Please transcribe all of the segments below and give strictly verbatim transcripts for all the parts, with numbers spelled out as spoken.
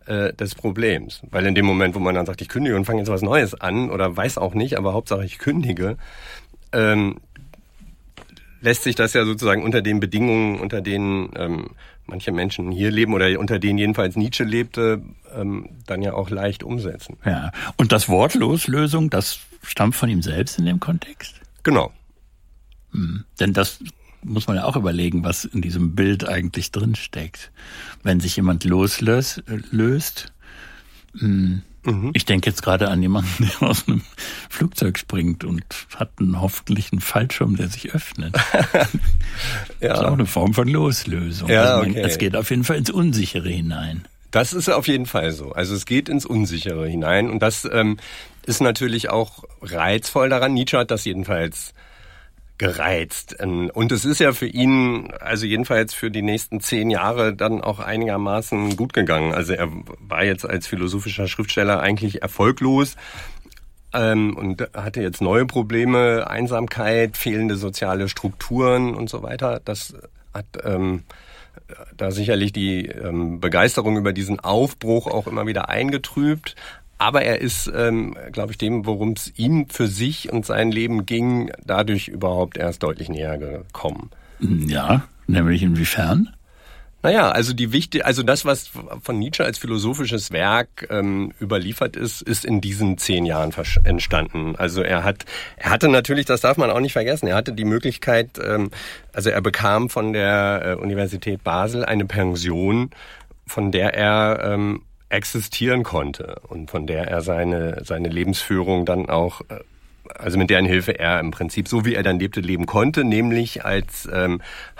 äh, des Problems. Weil in dem Moment, wo man dann sagt, ich kündige und fange jetzt was Neues an oder weiß auch nicht, aber Hauptsache ich kündige, ähm, lässt sich das ja sozusagen unter den Bedingungen, unter denen ähm, manche Menschen hier leben oder unter denen jedenfalls Nietzsche lebte, ähm, dann ja auch leicht umsetzen. Ja. Und das Wort Loslösung, das stammt von ihm selbst in dem Kontext? Genau. Hm. Denn das muss man ja auch überlegen, was in diesem Bild eigentlich drinsteckt. Wenn sich jemand loslöst, löst, hm. Mhm. Ich denke jetzt gerade an jemanden, der aus einem Flugzeug springt und hat einen hoffentlich einen Fallschirm, der sich öffnet. Ja. Das ist auch eine Form von Loslösung. Ja, also okay. Es geht auf jeden Fall ins Unsichere hinein. Das ist auf jeden Fall so. Also es geht ins Unsichere hinein und das ähm, ist natürlich auch reizvoll daran. Nietzsche hat das jedenfalls gereizt. Und es ist ja für ihn, also jedenfalls für die nächsten zehn Jahre dann auch einigermaßen gut gegangen. Also er war jetzt als philosophischer Schriftsteller eigentlich erfolglos ähm, und hatte jetzt neue Probleme, Einsamkeit, fehlende soziale Strukturen und so weiter. Das hat ähm, da sicherlich die ähm, Begeisterung über diesen Aufbruch auch immer wieder eingetrübt. Aber er ist, ähm, glaube ich, dem, worum es ihm für sich und sein Leben ging, dadurch überhaupt erst deutlich näher gekommen. Ja, nämlich inwiefern? Naja, also die wichtig, also das, was von Nietzsche als philosophisches Werk ähm, überliefert ist, ist in diesen zehn Jahren entstanden. Also er hat, er hatte natürlich, das darf man auch nicht vergessen, er hatte die Möglichkeit, ähm, also er bekam von der äh, Universität Basel eine Pension, von der er ähm, existieren konnte und von der er seine seine Lebensführung dann auch, also mit deren Hilfe er im Prinzip, so wie er dann lebte, leben konnte, nämlich als ähm,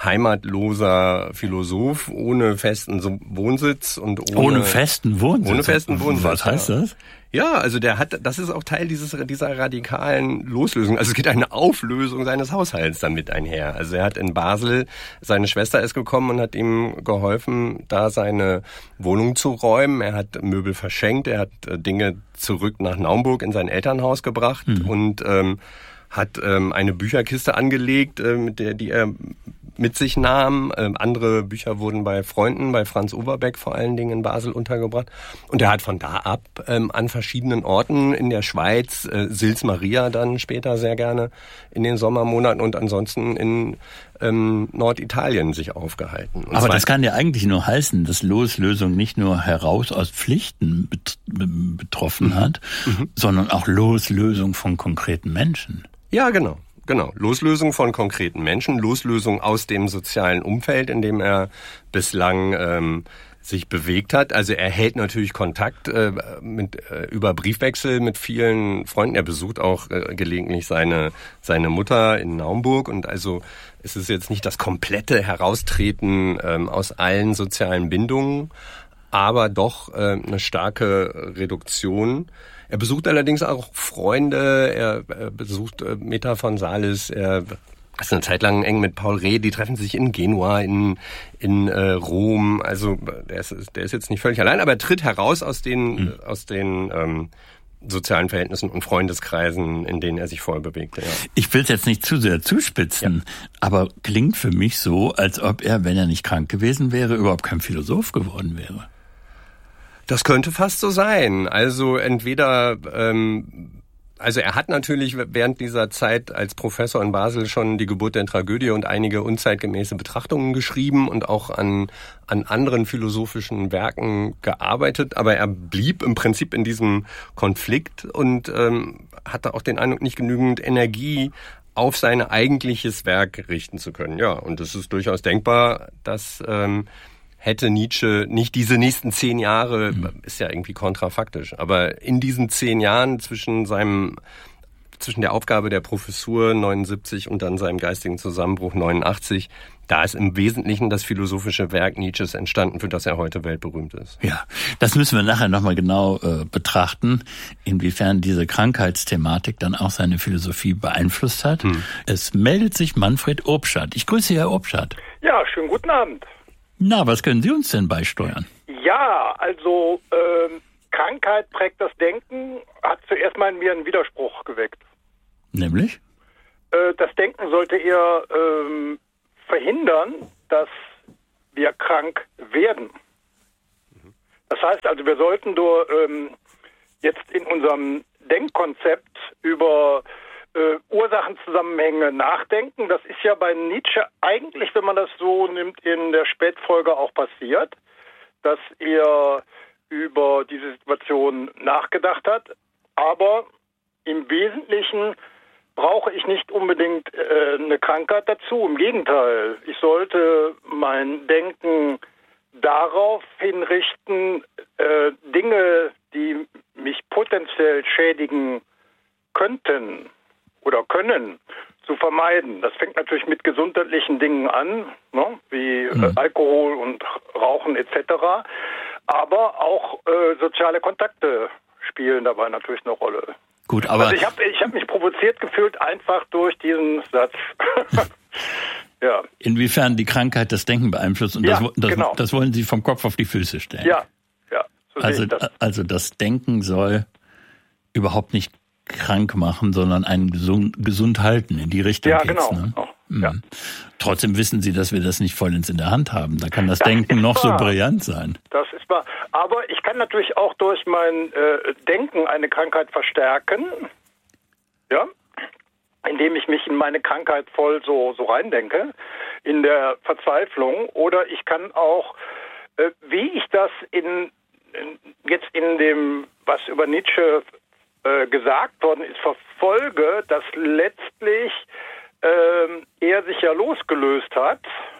heimatloser Philosoph ohne festen Wohnsitz und ohne, ohne festen Wohnsitz. Ohne festen Wohnsitz. Was heißt das? Ja, also der hat, das ist auch Teil dieses dieser radikalen Loslösung. Also es geht eine Auflösung seines Haushalts damit einher. Also er hat in Basel, seine Schwester ist gekommen und hat ihm geholfen, da seine Wohnung zu räumen. Er hat Möbel verschenkt, er hat Dinge zurück nach Naumburg in sein Elternhaus gebracht mhm. und ähm, hat ähm, eine Bücherkiste angelegt, äh, mit der die er mit sich nahm. Ähm, andere Bücher wurden bei Freunden, bei Franz Overbeck vor allen Dingen in Basel untergebracht. Und er hat von da ab ähm, an verschiedenen Orten in der Schweiz, äh, Sils Maria dann später sehr gerne in den Sommermonaten und ansonsten in ähm, Norditalien sich aufgehalten. Und aber das kann ja eigentlich nur heißen, dass Loslösung nicht nur heraus aus Pflichten bet- betroffen mhm. hat, mhm. sondern auch Loslösung von konkreten Menschen. Ja, genau. Genau, Loslösung von konkreten Menschen, Loslösung aus dem sozialen Umfeld, in dem er bislang ähm, sich bewegt hat. Also er hält natürlich Kontakt äh, mit äh, über Briefwechsel mit vielen Freunden. Er besucht auch äh, gelegentlich seine seine Mutter in Naumburg und also es ist jetzt nicht das komplette Heraustreten ähm, aus allen sozialen Bindungen, aber doch äh, eine starke Reduktion. Er besucht allerdings auch Freunde, er, er besucht äh, Meta von Salis, er ist eine Zeit lang eng mit Paul Reh, die treffen sich in Genua, in in äh, Rom, also der ist, der ist jetzt nicht völlig allein, aber er tritt heraus aus den, mhm. aus den ähm, sozialen Verhältnissen und Freundeskreisen, in denen er sich vorher bewegte. Ja. Ich will es jetzt nicht zu sehr zuspitzen, ja. aber klingt für mich so, als ob er, wenn er nicht krank gewesen wäre, überhaupt kein Philosoph geworden wäre. Das könnte fast so sein. Also entweder, ähm, also er hat natürlich während dieser Zeit als Professor in Basel schon die Geburt der Tragödie und einige unzeitgemäße Betrachtungen geschrieben und auch an an anderen philosophischen Werken gearbeitet, aber er blieb im Prinzip in diesem Konflikt und ähm, hatte auch den Eindruck, nicht genügend Energie auf sein eigentliches Werk richten zu können. Ja, und es ist durchaus denkbar, dass ähm, hätte Nietzsche nicht diese nächsten zehn Jahre, mhm. ist ja irgendwie kontrafaktisch, aber in diesen zehn Jahren zwischen seinem, zwischen der Aufgabe der Professur neunundsiebzig und dann seinem geistigen Zusammenbruch neunundachtzig, da ist im Wesentlichen das philosophische Werk Nietzsches entstanden, für das er heute weltberühmt ist. Ja, das müssen wir nachher nochmal genau äh, betrachten, inwiefern diese Krankheitsthematik dann auch seine Philosophie beeinflusst hat. Hm. Es meldet sich Manfred Obschat. Ich grüße Herr Obschat. Ja, schönen guten Abend. Na, was können Sie uns denn beisteuern? Ja, also ähm, Krankheit prägt das Denken, hat zuerst mal in mir einen Widerspruch geweckt. Nämlich? Äh, das Denken sollte eher ähm, verhindern, dass wir krank werden. Das Das heißt also, wir sollten nur ähm, jetzt in unserem Denkkonzept über äh, Ursachenzusammenhänge nachdenken. Das ist ja bei Nietzsche eigentlich, wenn man das so nimmt, in der Spätfolge auch passiert, dass er über diese Situation nachgedacht hat. Aber im Wesentlichen brauche ich nicht unbedingt äh, eine Krankheit dazu. Im Gegenteil, ich sollte mein Denken darauf hinrichten, äh, Dinge, die mich potenziell schädigen könnten oder können, zu vermeiden. Das fängt natürlich mit gesundheitlichen Dingen an, ne, wie mhm. äh, Alkohol und Rauchen et cetera. Aber auch äh, soziale Kontakte spielen dabei natürlich eine Rolle. Gut, aber also ich habe ich hab mich provoziert gefühlt einfach durch diesen Satz. Ja. Inwiefern die Krankheit das Denken beeinflusst und ja, das, das, genau. das wollen Sie vom Kopf auf die Füße stellen. Ja, ja. So also, das. also das Denken soll überhaupt nicht krank machen, sondern einen gesund, gesund halten. In die Richtung ja, geht's, genau. Ne? Oh, mhm. ja. Trotzdem wissen Sie, dass wir das nicht vollends in der Hand haben. Da kann das, das Denken noch wahr. so brillant sein. Das ist wahr. Aber ich kann natürlich auch durch mein äh, Denken eine Krankheit verstärken. Ja. Indem ich mich in meine Krankheit voll so, so reindenke, in der Verzweiflung. Oder ich kann auch, äh, wie ich das in, in jetzt in dem, was über Nietzsche äh, gesagt worden ist, verfolge, dass letztlich äh, er sich ja losgelöst hat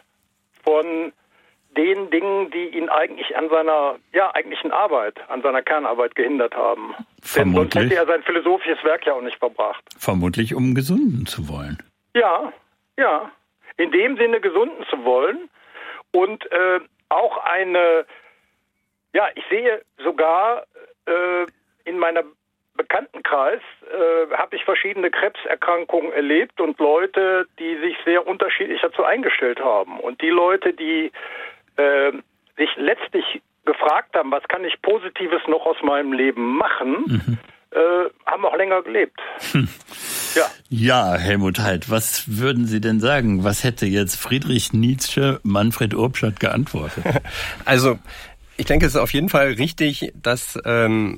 von den Dingen, die ihn eigentlich an seiner ja eigentlichen Arbeit, an seiner Kernarbeit gehindert haben. Denn sonst hätte er sein philosophisches Werk ja auch nicht verbracht. Vermutlich, um gesunden zu wollen. Ja, ja. In dem Sinne gesunden zu wollen und äh, auch eine, ja, ich sehe sogar äh, in meiner Bekanntenkreis äh, habe ich verschiedene Krebserkrankungen erlebt und Leute, die sich sehr unterschiedlich dazu eingestellt haben. Und die Leute, die äh, sich letztlich gefragt haben, was kann ich Positives noch aus meinem Leben machen, mhm. äh, haben auch länger gelebt. Hm. Ja. Ja, Helmut Heidt, was würden Sie denn sagen? Was hätte jetzt Friedrich Nietzsche Manfred Urbschat geantwortet? Also, ich denke, es ist auf jeden Fall richtig, dass ähm,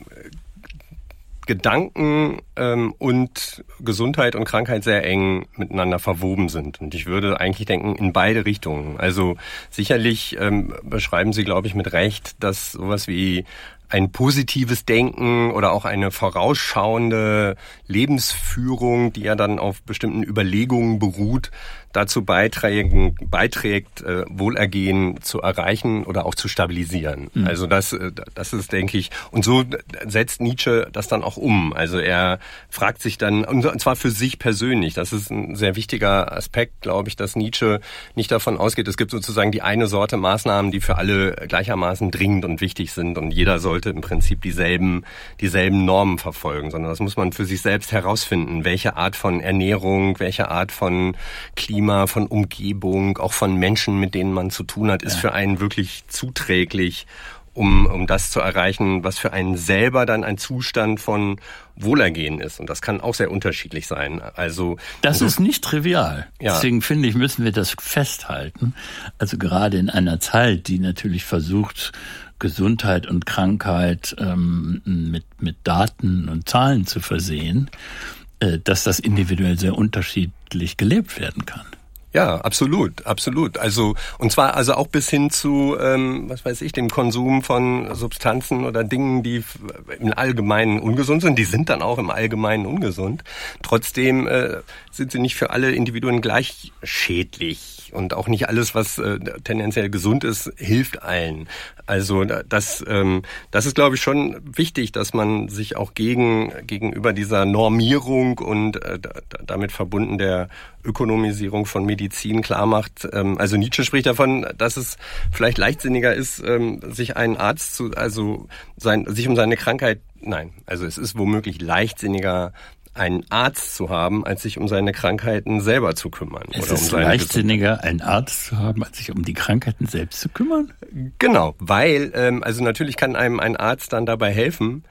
Gedanken ähm, und Gesundheit und Krankheit sehr eng miteinander verwoben sind. Und ich würde eigentlich denken, in beide Richtungen. Also sicherlich ähm, beschreiben Sie, glaube ich, mit Recht, dass sowas wie ein positives Denken oder auch eine vorausschauende Lebensführung, die ja dann auf bestimmten Überlegungen beruht, dazu beiträgen, beiträgt, äh, Wohlergehen zu erreichen oder auch zu stabilisieren. Mhm. Also das, das ist, denke ich, und so setzt Nietzsche das dann auch um. Also er fragt sich dann, und zwar für sich persönlich, das ist ein sehr wichtiger Aspekt, glaube ich, dass Nietzsche nicht davon ausgeht, es gibt sozusagen die eine Sorte Maßnahmen, die für alle gleichermaßen dringend und wichtig sind und jeder sollte im Prinzip dieselben, dieselben Normen verfolgen, sondern das muss man für sich selbst herausfinden, welche Art von Ernährung, welche Art von Klima, von Umgebung, auch von Menschen, mit denen man zu tun hat, ist für einen wirklich zuträglich, um um das zu erreichen, was für einen selber dann ein Zustand von Wohlergehen ist. Und das kann auch sehr unterschiedlich sein. Also das ist nicht trivial. Ja. Deswegen finde ich, müssen wir das festhalten. Also gerade in einer Zeit, die natürlich versucht, Gesundheit und Krankheit ähm, mit mit Daten und Zahlen zu versehen, äh, dass das individuell sehr unterschiedlich gelebt werden kann. Ja, absolut, absolut. Also und zwar also auch bis hin zu, ähm, was weiß ich, dem Konsum von Substanzen oder Dingen, die im Allgemeinen ungesund sind. Die sind dann auch im Allgemeinen ungesund. Trotzdem äh, sind sie nicht für alle Individuen gleich schädlich und auch nicht alles, was äh, tendenziell gesund ist, hilft allen. Also das, ähm, das ist, glaube ich, schon wichtig, dass man sich auch gegen gegenüber dieser Normierung und äh, damit verbunden der Ökonomisierung von Medizin klar macht. Ähm, also Nietzsche spricht davon, dass es vielleicht leichtsinniger ist, ähm, sich einen Arzt zu, also sein, sich um seine Krankheit, nein, also es ist womöglich leichtsinniger, einen Arzt zu haben, als sich um seine Krankheiten selber zu kümmern. Es oder ist um seine leichtsinniger, Gesundheit. einen Arzt zu haben, als sich um die Krankheiten selbst zu kümmern? Genau, weil, ähm, also natürlich kann einem ein Arzt dann dabei helfen,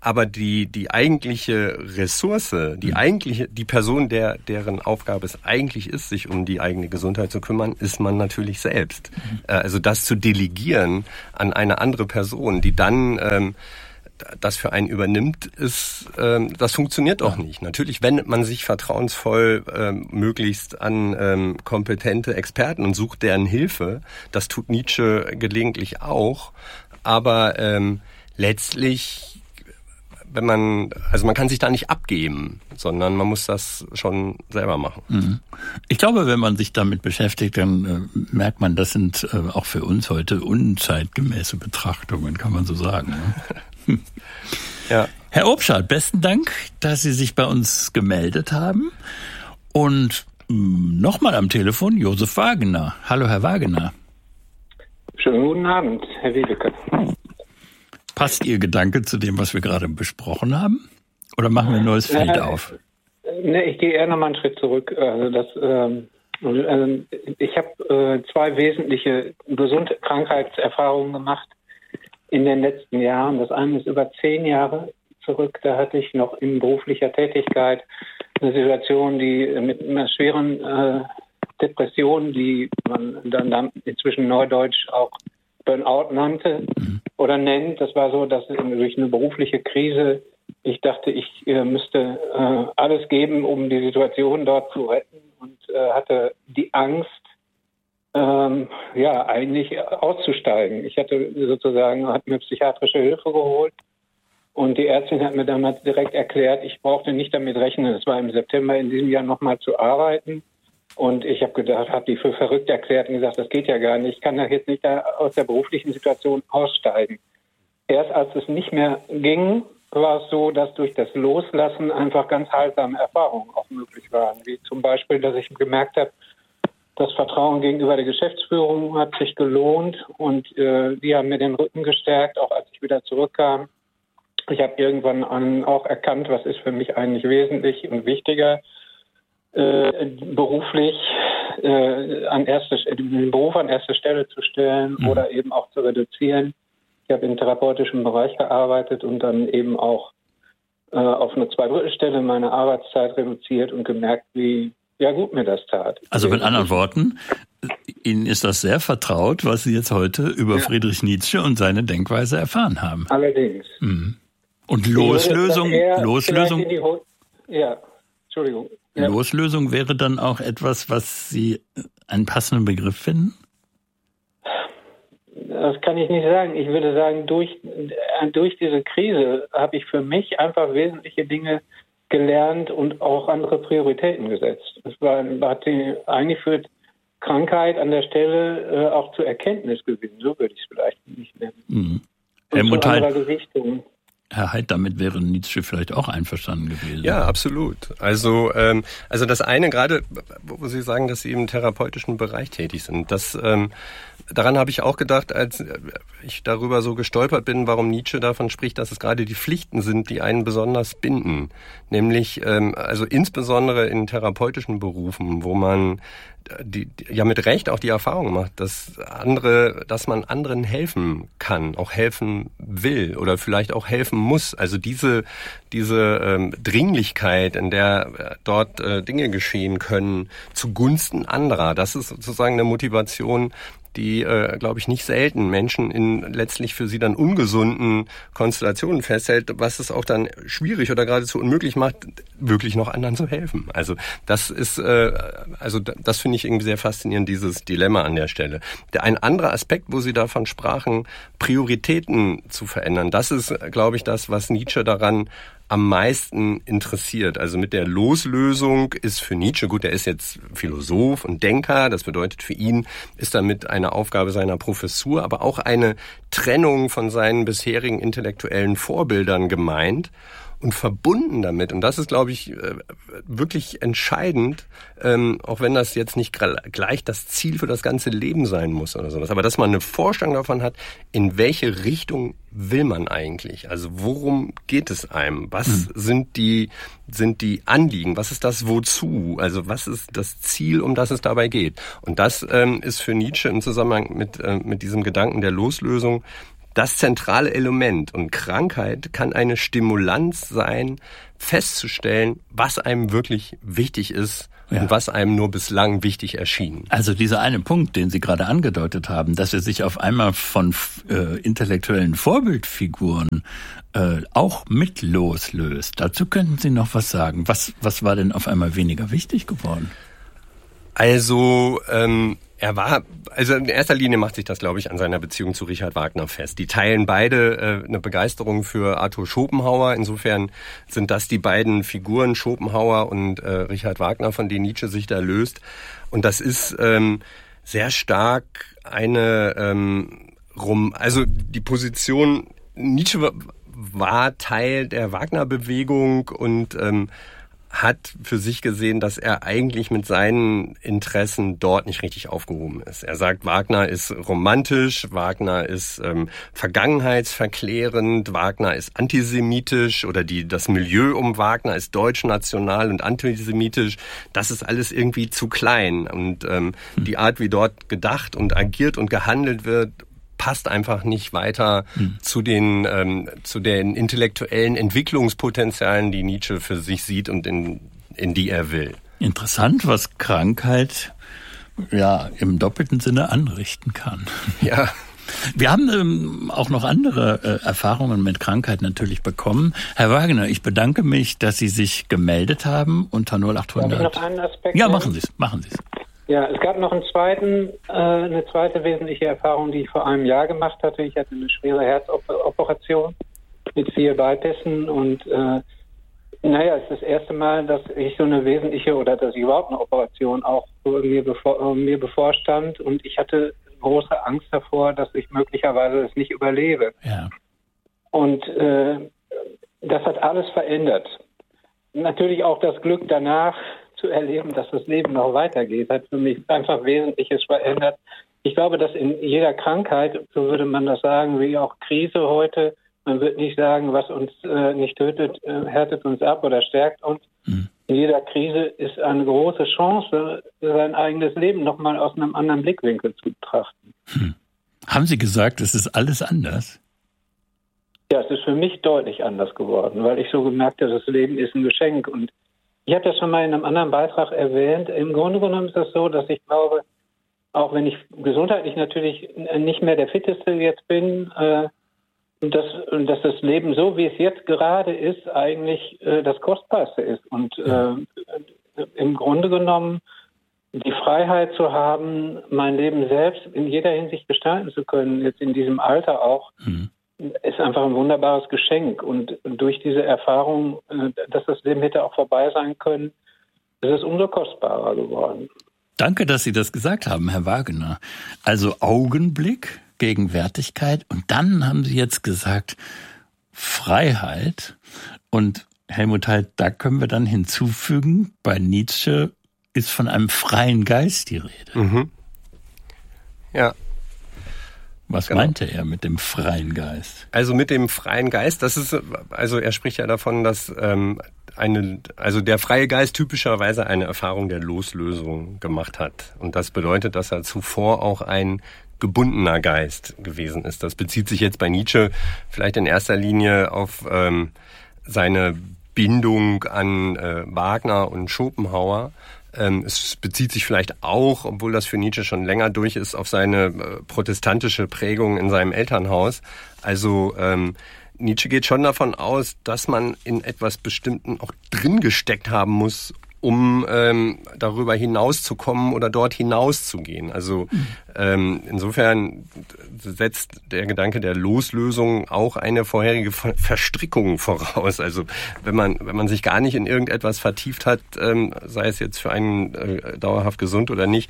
Aber die, die eigentliche Ressource, die mhm. eigentliche, die Person, der, deren Aufgabe es eigentlich ist, sich um die eigene Gesundheit zu kümmern, ist man natürlich selbst. Mhm. Also das zu delegieren an eine andere Person, die dann ähm, das für einen übernimmt, ist, ähm, das funktioniert auch nicht. Natürlich wendet man sich vertrauensvoll ähm, möglichst an ähm, kompetente Experten und sucht deren Hilfe. Das tut Nietzsche gelegentlich auch. Aber ähm, letztlich, wenn man, also man kann sich da nicht abgeben, sondern man muss das schon selber machen. Ich glaube, wenn man sich damit beschäftigt, dann äh, merkt man, das sind äh, auch für uns heute unzeitgemäße Betrachtungen, kann man so sagen. Ne? Ja. Herr Obschat, besten Dank, dass Sie sich bei uns gemeldet haben. Und nochmal am Telefon Josef Wagener. Hallo, Herr Wagener. Schönen guten Abend, Herr Wiedeke. Passt Ihr Gedanke zu dem, was wir gerade besprochen haben? Oder machen wir ein neues Feld äh, auf? Ne, ich gehe eher noch mal einen Schritt zurück. Also das, ähm, äh, ich habe äh, zwei wesentliche gesunde Krankheitserfahrungen gemacht in den letzten Jahren. Das eine ist über zehn Jahre zurück. Da hatte ich noch in beruflicher Tätigkeit eine Situation, die mit einer schweren äh, Depression, die man dann inzwischen neudeutsch auch Burnout nannte mhm. oder nennt. Das war so, dass durch eine berufliche Krise ich dachte, ich äh, müsste äh, alles geben, um die Situation dort zu retten und äh, hatte die Angst, ähm, ja, eigentlich auszusteigen. Ich hatte sozusagen, hat mir psychiatrische Hilfe geholt und die Ärztin hat mir damals direkt erklärt, ich brauchte nicht damit rechnen, es war im September in diesem Jahr nochmal zu arbeiten. Und ich habe gedacht, habe die für verrückt erklärt und gesagt, das geht ja gar nicht. Ich kann da jetzt nicht da aus der beruflichen Situation aussteigen. Erst als es nicht mehr ging, war es so, dass durch das Loslassen einfach ganz heilsame Erfahrungen auch möglich waren. Wie zum Beispiel, dass ich gemerkt habe, das Vertrauen gegenüber der Geschäftsführung hat sich gelohnt und äh, die haben mir den Rücken gestärkt, auch als ich wieder zurückkam. Ich habe irgendwann an, auch erkannt, was ist für mich eigentlich wesentlich und wichtiger. Äh, beruflich äh, an erste, den Beruf an erste Stelle zu stellen mhm. oder eben auch zu reduzieren. Ich habe im therapeutischen Bereich gearbeitet und dann eben auch äh, auf eine Zweidrittelstelle meine Arbeitszeit reduziert und gemerkt, wie ja gut mir das tat. Also mit anderen Worten, Ihnen ist das sehr vertraut, was Sie jetzt heute über ja. Friedrich Nietzsche und seine Denkweise erfahren haben. Allerdings. Mhm. Und Loslösung, Loslösung. Ho- ja, Entschuldigung. Ja. Loslösung wäre dann auch etwas, was Sie einen passenden Begriff finden? Das kann ich nicht sagen. Ich würde sagen, durch, durch diese Krise habe ich für mich einfach wesentliche Dinge gelernt und auch andere Prioritäten gesetzt. Es war, hat die, eigentlich führt Krankheit an der Stelle äh, auch zu Erkenntnisgewinn. So würde ich es vielleicht nicht nennen. Mhm. Und zu anderer Gewichtung. Herr Haidt, damit wäre Nietzsche vielleicht auch einverstanden gewesen. Ja, absolut. Also, ähm, also das eine gerade, wo Sie sagen, dass Sie im therapeutischen Bereich tätig sind, das, ähm, daran habe ich auch gedacht, als ich darüber so gestolpert bin, warum Nietzsche davon spricht, dass es gerade die Pflichten sind, die einen besonders binden. Nämlich, ähm, also insbesondere in therapeutischen Berufen, wo man die, die ja mit Recht auch die Erfahrung macht, dass andere, dass man anderen helfen kann, auch helfen will oder vielleicht auch helfen muss. Also diese diese ähm, Dringlichkeit, in der äh, dort äh, Dinge geschehen können zugunsten anderer, das ist sozusagen eine Motivation, die, äh, glaube ich, nicht selten Menschen in letztlich für sie dann ungesunden Konstellationen festhält, was es auch dann schwierig oder geradezu unmöglich macht, wirklich noch anderen zu helfen. Also das ist, äh, also das finde ich irgendwie sehr faszinierend, dieses Dilemma an der Stelle. Der, ein anderer Aspekt, wo Sie davon sprachen, Prioritäten zu verändern, das ist, glaube ich, das, was Nietzsche daran am meisten interessiert. Also mit der Loslösung ist für Nietzsche, gut, er ist jetzt Philosoph und Denker, das bedeutet für ihn ist damit eine Aufgabe seiner Professur, aber auch eine Trennung von seinen bisherigen intellektuellen Vorbildern gemeint und verbunden damit. Und das ist, glaube ich, wirklich entscheidend, auch wenn das jetzt nicht gleich das Ziel für das ganze Leben sein muss oder sowas. Aber dass man eine Vorstellung davon hat, in welche Richtung will man eigentlich? Also worum geht es einem? Was mhm. sind die, sind die Anliegen? Was ist das Wozu? Also was ist das Ziel, um das es dabei geht? Und das ähm, ist für Nietzsche im Zusammenhang mit, äh, mit diesem Gedanken der Loslösung das zentrale Element. Und Krankheit kann eine Stimulanz sein, festzustellen, was einem wirklich wichtig ist ja. und was einem nur bislang wichtig erschien. Also dieser eine Punkt, den Sie gerade angedeutet haben, dass er sich auf einmal von äh, intellektuellen Vorbildfiguren äh, auch mit loslöst. Dazu könnten Sie noch was sagen. Was, was war denn auf einmal weniger wichtig geworden? Also ähm, er war, also in erster Linie macht sich das, glaube ich, an seiner Beziehung zu Richard Wagner fest. Die teilen beide äh, eine Begeisterung für Arthur Schopenhauer. Insofern sind das die beiden Figuren, Schopenhauer und äh, Richard Wagner, von denen Nietzsche sich da löst. Und das ist ähm, sehr stark eine, ähm, rum, also die Position, Nietzsche war Teil der Wagner-Bewegung und ähm, hat für sich gesehen, dass er eigentlich mit seinen Interessen dort nicht richtig aufgehoben ist. Er sagt, Wagner ist romantisch, Wagner ist ähm, vergangenheitsverklärend, Wagner ist antisemitisch oder die das Milieu um Wagner ist deutschnational und antisemitisch. Das ist alles irgendwie zu klein. Und ähm, hm. die Art, wie dort gedacht und agiert und gehandelt wird, passt einfach nicht weiter hm. zu den ähm, zu den intellektuellen Entwicklungspotenzialen, die Nietzsche für sich sieht und in in die er will. Interessant, was Krankheit ja im doppelten Sinne anrichten kann. Ja. Wir haben ähm, auch noch andere äh, Erfahrungen mit Krankheit natürlich bekommen. Herr Wagner, ich bedanke mich, dass Sie sich gemeldet haben unter null acht hundert. Darf ich noch einen Aspekt ja, machen Sie es, machen Sie es. Ja, es gab noch einen zweiten, äh, eine zweite wesentliche Erfahrung, die ich vor einem Jahr gemacht hatte. Ich hatte eine schwere Herzoperation mit vier Bypässen und äh, naja, es ist das erste Mal, dass ich so eine wesentliche oder dass ich überhaupt eine Operation auch mir, bevor, mir bevorstand und ich hatte große Angst davor, dass ich möglicherweise es nicht überlebe. Ja. Und äh, das hat alles verändert. Natürlich auch das Glück danach zu erleben, dass das Leben noch weitergeht, hat für mich einfach Wesentliches verändert. Ich glaube, dass in jeder Krankheit, so würde man das sagen, wie auch Krise heute, man wird nicht sagen, was uns äh, nicht tötet, äh, härtet uns ab oder stärkt uns. Mhm. In jeder Krise ist eine große Chance, sein eigenes Leben nochmal aus einem anderen Blickwinkel zu betrachten. Hm. Haben Sie gesagt, es ist alles anders? Ja, es ist für mich deutlich anders geworden, weil ich so gemerkt habe, das Leben ist ein Geschenk. Und ich habe das schon mal in einem anderen Beitrag erwähnt. Im Grunde genommen ist es so, dass ich glaube, auch wenn ich gesundheitlich natürlich nicht mehr der Fitteste jetzt bin, äh, dass, dass das Leben so, wie es jetzt gerade ist, eigentlich äh, das Kostbarste ist. Und äh, im Grunde genommen die Freiheit zu haben, mein Leben selbst in jeder Hinsicht gestalten zu können, jetzt in diesem Alter auch, mhm. ist einfach ein wunderbares Geschenk. Und durch diese Erfahrung, dass das Leben hätte auch vorbei sein können, ist es umso kostbarer geworden. Danke, dass Sie das gesagt haben, Herr Wagner. Also Augenblick, Gegenwärtigkeit und dann haben Sie jetzt gesagt Freiheit. Und Helmut Heil, da können wir dann hinzufügen, bei Nietzsche ist von einem freien Geist die Rede. Mhm. Ja. Was genau. meinte er mit dem freien Geist? Also mit dem freien Geist, das ist, also er spricht ja davon, dass ähm, eine, also der freie Geist typischerweise eine Erfahrung der Loslösung gemacht hat. Und das bedeutet, dass er zuvor auch ein gebundener Geist gewesen ist. Das bezieht sich jetzt bei Nietzsche vielleicht in erster Linie auf ähm, seine Bindung an äh, Wagner und Schopenhauer. Ähm, es bezieht sich vielleicht auch, obwohl das für Nietzsche schon länger durch ist, auf seine äh, protestantische Prägung in seinem Elternhaus. Also ähm, Nietzsche geht schon davon aus, dass man in etwas Bestimmten auch drin gesteckt haben muss, um ähm, darüber hinauszukommen oder dort hinauszugehen. Also ähm, insofern setzt der Gedanke der Loslösung auch eine vorherige Verstrickung voraus. Also wenn man wenn man sich gar nicht in irgendetwas vertieft hat, ähm, sei es jetzt für einen äh, dauerhaft gesund oder nicht,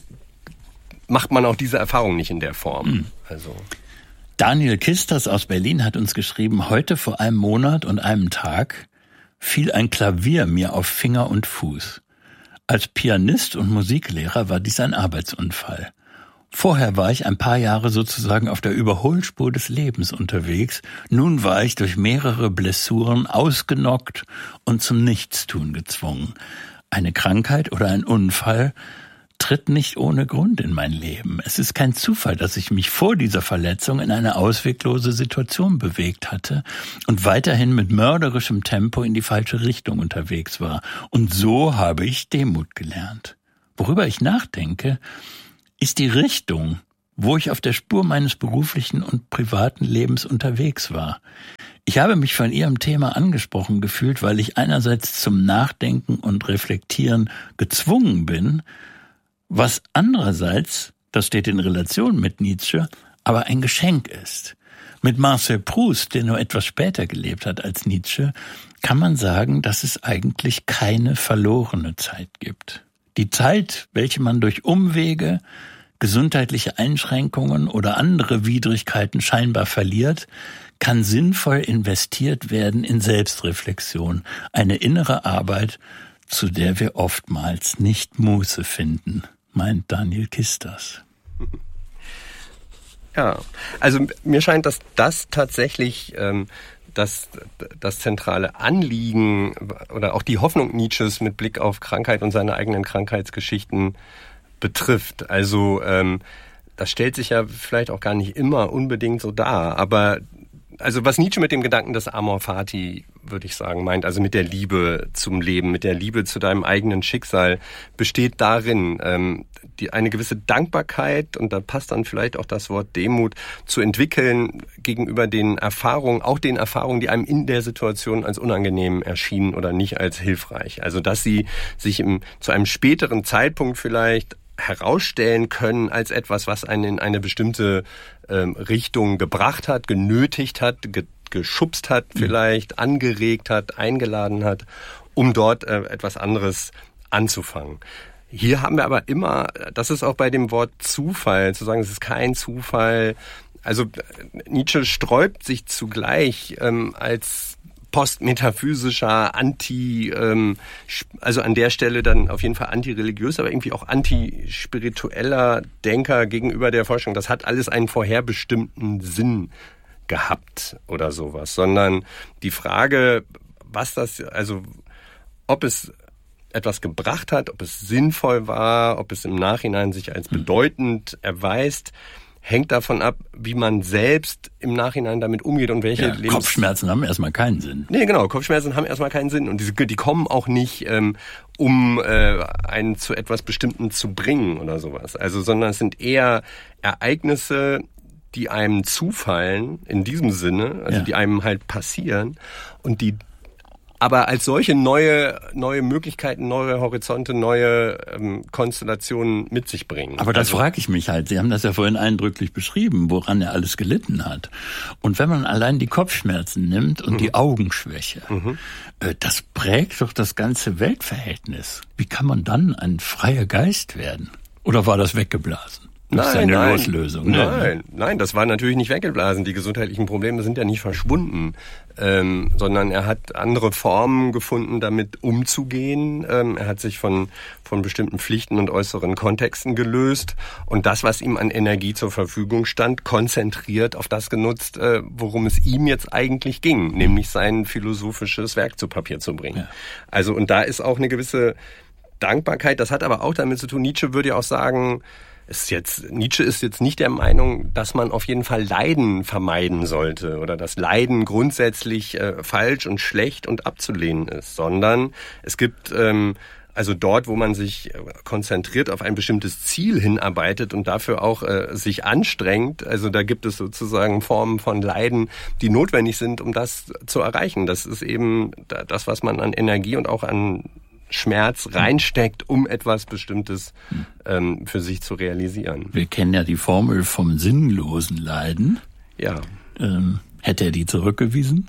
macht man auch diese Erfahrung nicht in der Form. Mhm. Also Daniel Kisters aus Berlin hat uns geschrieben, heute vor einem Monat und einem Tag fiel ein Klavier mir auf Finger und Fuß. Als Pianist und Musiklehrer war dies ein Arbeitsunfall. Vorher war ich ein paar Jahre sozusagen auf der Überholspur des Lebens unterwegs. Nun war ich durch mehrere Blessuren ausgenockt und zum Nichtstun gezwungen. Eine Krankheit oder ein Unfall tritt nicht ohne Grund in mein Leben. Es ist kein Zufall, dass ich mich vor dieser Verletzung in eine ausweglose Situation bewegt hatte und weiterhin mit mörderischem Tempo in die falsche Richtung unterwegs war. Und so habe ich Demut gelernt. Worüber ich nachdenke, ist die Richtung, wo ich auf der Spur meines beruflichen und privaten Lebens unterwegs war. Ich habe mich von Ihrem Thema angesprochen gefühlt, weil ich einerseits zum Nachdenken und Reflektieren gezwungen bin, was andererseits, das steht in Relation mit Nietzsche, aber ein Geschenk ist. Mit Marcel Proust, der nur etwas später gelebt hat als Nietzsche, kann man sagen, dass es eigentlich keine verlorene Zeit gibt. Die Zeit, welche man durch Umwege, gesundheitliche Einschränkungen oder andere Widrigkeiten scheinbar verliert, kann sinnvoll investiert werden in Selbstreflexion, eine innere Arbeit, zu der wir oftmals nicht Muße finden, meint Daniel Kisters. Ja, also mir scheint, dass das tatsächlich ähm, das, das zentrale Anliegen oder auch die Hoffnung Nietzsches mit Blick auf Krankheit und seine eigenen Krankheitsgeschichten betrifft. Also ähm, das stellt sich ja vielleicht auch gar nicht immer unbedingt so dar, aber also was Nietzsche mit dem Gedanken des Amor Fati, würde ich sagen, meint, also mit der Liebe zum Leben, mit der Liebe zu deinem eigenen Schicksal, besteht darin, ähm, die, eine gewisse Dankbarkeit, und da passt dann vielleicht auch das Wort Demut, zu entwickeln gegenüber den Erfahrungen, auch den Erfahrungen, die einem in der Situation als unangenehm erschienen oder nicht als hilfreich. Also dass sie sich im, zu einem späteren Zeitpunkt vielleicht herausstellen können als etwas, was einen in eine bestimmte ähm, Richtung gebracht hat, genötigt hat, ge- geschubst hat vielleicht, mhm. angeregt hat, eingeladen hat, um dort äh, etwas anderes anzufangen. Hier haben wir aber immer, das ist auch bei dem Wort Zufall, zu sagen, es ist kein Zufall. Also Nietzsche sträubt sich zugleich ähm, als postmetaphysischer, anti, ähm, also an der Stelle dann auf jeden Fall antireligiös, aber irgendwie auch antispiritueller Denker gegenüber der Forschung. Das hat alles einen vorherbestimmten Sinn gehabt oder sowas, sondern die Frage, was das, also ob es etwas gebracht hat, ob es sinnvoll war, ob es im Nachhinein sich als bedeutend erweist, hängt davon ab, wie man selbst im Nachhinein damit umgeht und welche ja, Lebens... Kopfschmerzen haben erstmal keinen Sinn. Nee, genau, Kopfschmerzen haben erstmal keinen Sinn und die, die kommen auch nicht, ähm, um äh, einen zu etwas Bestimmten zu bringen oder sowas. Also, sondern es sind eher Ereignisse, die einem zufallen, in diesem Sinne, also ja. die einem halt passieren und die aber als solche neue neue Möglichkeiten, neue Horizonte, neue ähm, Konstellationen mit sich bringen. Aber das also, frage ich mich halt. Sie haben das ja vorhin eindrücklich beschrieben, woran er alles gelitten hat. Und wenn man allein die Kopfschmerzen nimmt und mhm. die Augenschwäche, mhm. äh, das prägt doch das ganze Weltverhältnis. Wie kann man dann ein freier Geist werden? Oder war das weggeblasen? Das ist ja eine nein, Loslösung. Nein, ne? nein, das war natürlich nicht weggeblasen. Die gesundheitlichen Probleme sind ja nicht verschwunden, ähm, sondern er hat andere Formen gefunden, damit umzugehen. Ähm, er hat sich von von bestimmten Pflichten und äußeren Kontexten gelöst und das, was ihm an Energie zur Verfügung stand, konzentriert auf das genutzt, äh, worum es ihm jetzt eigentlich ging, nämlich sein philosophisches Werk zu Papier zu bringen. Ja. Also und da ist auch eine gewisse Dankbarkeit. Das hat aber auch damit zu tun. Nietzsche würde ja auch sagen, Ist jetzt, Nietzsche ist jetzt nicht der Meinung, dass man auf jeden Fall Leiden vermeiden sollte oder dass Leiden grundsätzlich äh, falsch und schlecht und abzulehnen ist, sondern es gibt ähm, also dort, wo man sich konzentriert auf ein bestimmtes Ziel hinarbeitet und dafür auch äh, sich anstrengt, also da gibt es sozusagen Formen von Leiden, die notwendig sind, um das zu erreichen. Das ist eben das, was man an Energie und auch an Schmerz reinsteckt, um etwas Bestimmtes ähm, für sich zu realisieren. Wir kennen ja die Formel vom sinnlosen Leiden. Ja. Ähm, hätte er die zurückgewiesen?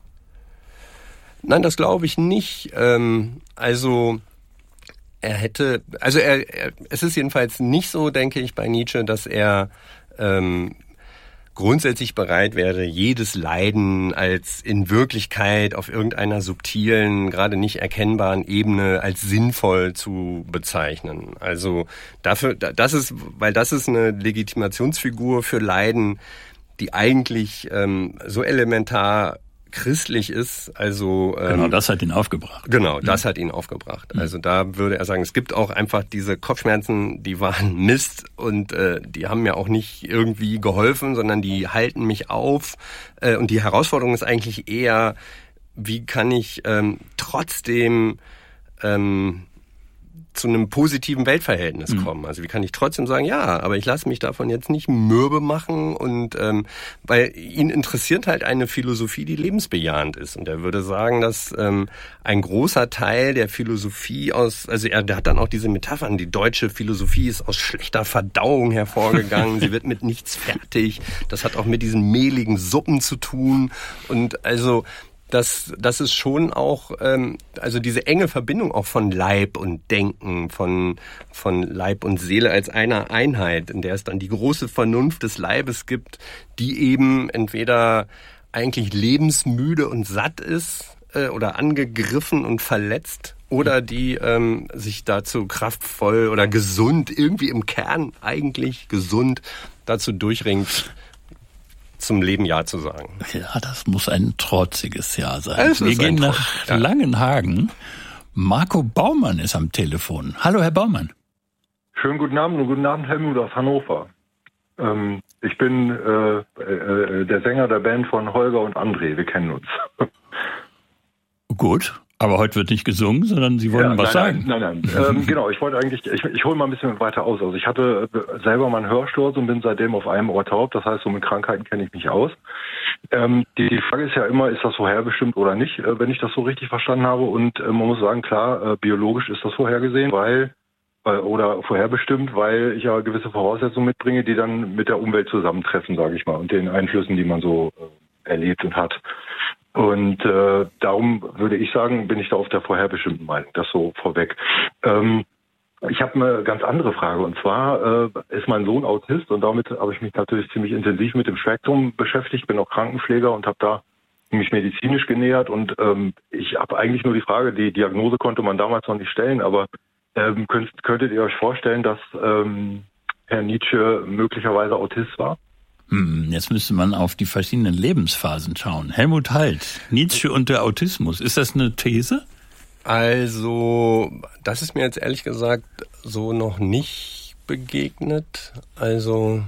Nein, das glaube ich nicht. Ähm, also er hätte, also er, er, es ist jedenfalls nicht so, denke ich, bei Nietzsche, dass er ähm, grundsätzlich bereit wäre, jedes Leiden als in Wirklichkeit auf irgendeiner subtilen, gerade nicht erkennbaren Ebene als sinnvoll zu bezeichnen. Also dafür, das ist, weil das ist eine Legitimationsfigur für Leiden, die eigentlich ähm, so elementar christlich ist, also ähm, genau, das hat ihn aufgebracht. Genau, das mhm. hat ihn aufgebracht. Also da würde er sagen, es gibt auch einfach diese Kopfschmerzen, die waren Mist und äh, die haben mir auch nicht irgendwie geholfen, sondern die halten mich auf. Äh, und die Herausforderung ist eigentlich eher, wie kann ich ähm, trotzdem ähm, zu einem positiven Weltverhältnis mhm. kommen. Also wie kann ich trotzdem sagen, ja, aber ich lasse mich davon jetzt nicht mürbe machen und ähm, weil ihn interessiert halt eine Philosophie, die lebensbejahend ist. Und er würde sagen, dass ähm, ein großer Teil der Philosophie aus, also er der hat dann auch diese Metaphern, die deutsche Philosophie ist aus schlechter Verdauung hervorgegangen, sie wird mit nichts fertig. Das hat auch mit diesen mehligen Suppen zu tun. Und also Das, das ist schon auch, ähm, also diese enge Verbindung auch von Leib und Denken, von, von Leib und Seele als einer Einheit, in der es dann die große Vernunft des Leibes gibt, die eben entweder eigentlich lebensmüde und satt ist äh, oder angegriffen und verletzt oder die ähm, sich dazu kraftvoll oder gesund, irgendwie im Kern eigentlich gesund dazu durchringt, zum Leben Ja zu sagen. Ja, das muss ein trotziges Ja sein. Wir gehen nach ja. Langenhagen. Marco Baumann ist am Telefon. Hallo, Herr Baumann. Schönen guten Abend und guten Abend, Helmut aus Hannover. Ähm, ich bin äh, äh, der Sänger der Band von Holger und André. Wir kennen uns. Gut. Aber heute wird nicht gesungen, sondern Sie wollen ja, was nein, sagen. Nein, nein, nein. ähm, genau, ich wollte eigentlich, ich, ich hole mal ein bisschen weiter aus. Also ich hatte selber mal einen Hörsturz und bin seitdem auf einem Ohr taub. Das heißt, so mit Krankheiten kenne ich mich aus. Ähm, die, die Frage ist ja immer, ist das vorherbestimmt oder nicht, äh, wenn ich das so richtig verstanden habe. Und äh, man muss sagen, klar, äh, biologisch ist das vorhergesehen, weil äh, oder vorherbestimmt, weil ich ja gewisse Voraussetzungen mitbringe, die dann mit der Umwelt zusammentreffen, sage ich mal, und den Einflüssen, die man so äh, erlebt und hat. Und äh, darum würde ich sagen, bin ich da auf der vorherbestimmten Meinung. Das so vorweg. Ähm, ich habe eine ganz andere Frage. Und zwar äh, ist mein Sohn Autist und damit habe ich mich natürlich ziemlich intensiv mit dem Spektrum beschäftigt. Bin auch Krankenpfleger und habe da mich medizinisch genähert. Und ähm, ich habe eigentlich nur die Frage, die Diagnose konnte man damals noch nicht stellen, aber ähm, könnt, könntet ihr euch vorstellen, dass ähm, Herr Nietzsche möglicherweise Autist war? Jetzt müsste man auf die verschiedenen Lebensphasen schauen. Helmut Halt, Nietzsche und der Autismus. Ist das eine These? Also, das ist mir jetzt ehrlich gesagt so noch nicht begegnet. Also,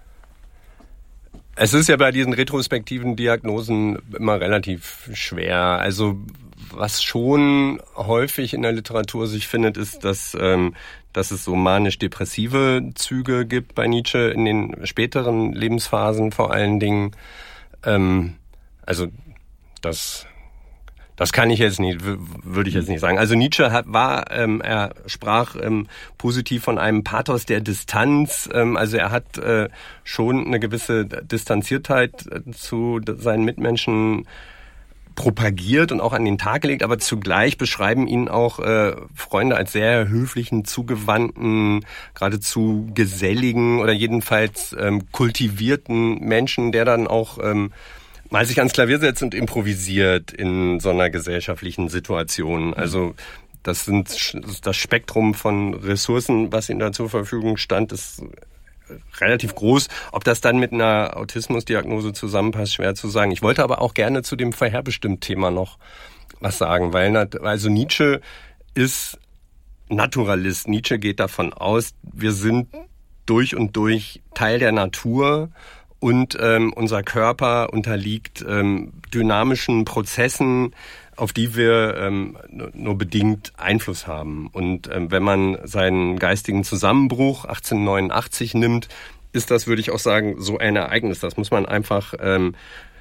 es ist ja bei diesen retrospektiven Diagnosen immer relativ schwer. Also, was schon häufig in der Literatur sich findet, ist, dass, ähm, dass es so manisch-depressive Züge gibt bei Nietzsche in den späteren Lebensphasen vor allen Dingen. Ähm, also das, das kann ich jetzt nicht, würde ich jetzt nicht sagen. Also Nietzsche hat, war, ähm, er sprach ähm, positiv von einem Pathos der Distanz. Ähm, also er hat äh, schon eine gewisse Distanziertheit äh, zu seinen Mitmenschen propagiert und auch an den Tag gelegt, aber zugleich beschreiben ihn auch äh, Freunde als sehr höflichen, zugewandten, geradezu geselligen oder jedenfalls ähm, kultivierten Menschen, der dann auch ähm, mal sich ans Klavier setzt und improvisiert in so einer gesellschaftlichen Situation. Also das sind das Spektrum von Ressourcen, was ihm da zur Verfügung stand, ist relativ groß. Ob das dann mit einer Autismusdiagnose zusammenpasst, schwer zu sagen. Ich wollte aber auch gerne zu dem vorherbestimmten Thema noch was sagen, weil also Nietzsche ist Naturalist. Nietzsche geht davon aus, wir sind durch und durch Teil der Natur und ähm, unser Körper unterliegt ähm, dynamischen Prozessen, auf die wir ähm, nur bedingt Einfluss haben. Und ähm, wenn man seinen geistigen Zusammenbruch achtzehnhundertneunundachtzig nimmt, ist das, würde ich auch sagen, so ein Ereignis. Das muss man einfach, ähm,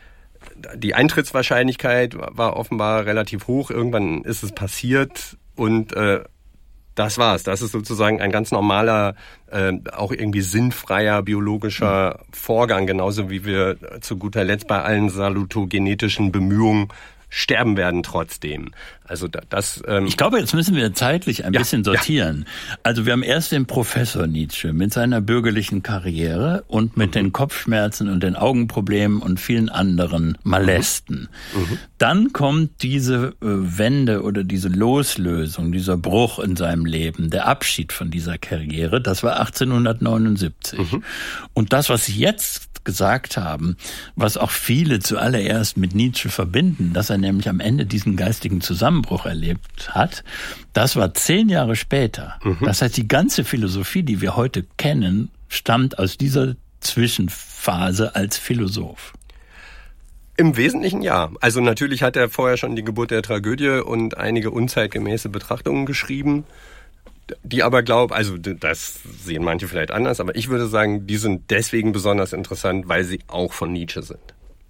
die Eintrittswahrscheinlichkeit war offenbar relativ hoch. Irgendwann ist es passiert und äh, das war's. Das ist sozusagen ein ganz normaler, äh, auch irgendwie sinnfreier biologischer Vorgang, genauso wie wir zu guter Letzt bei allen salutogenetischen Bemühungen sterben werden trotzdem. Also das. Ähm ich glaube, jetzt müssen wir zeitlich ein ja, bisschen sortieren. Ja. Also wir haben erst den Professor Nietzsche mit seiner bürgerlichen Karriere und mit mhm. den Kopfschmerzen und den Augenproblemen und vielen anderen Molesten. Mhm. Mhm. Dann kommt diese äh, Wende oder diese Loslösung, dieser Bruch in seinem Leben, der Abschied von dieser Karriere. Das war achtzehnhundertneunundsiebzig. Mhm. Und das, was jetzt gesagt haben, was auch viele zuallererst mit Nietzsche verbinden, dass er nämlich am Ende diesen geistigen Zusammenbruch erlebt hat, das war zehn Jahre später. Mhm. Das heißt, die ganze Philosophie, die wir heute kennen, stammt aus dieser Zwischenphase als Philosoph. Im Wesentlichen ja. Also natürlich hat er vorher schon die Geburt der Tragödie und einige unzeitgemäße Betrachtungen geschrieben, die aber glauben, also das sehen manche vielleicht anders, aber ich würde sagen, die sind deswegen besonders interessant, weil sie auch von Nietzsche sind.